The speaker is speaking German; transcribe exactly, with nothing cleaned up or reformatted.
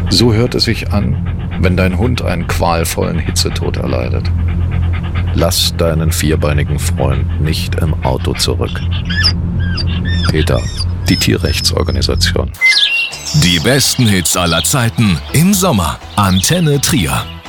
So hört es sich an, wenn dein Hund einen qualvollen Hitzetod erleidet. Lass deinen vierbeinigen Freund nicht im Auto zurück. PETA, die Tierrechtsorganisation. Die besten Hits aller Zeiten im Sommer. Antenne Trier.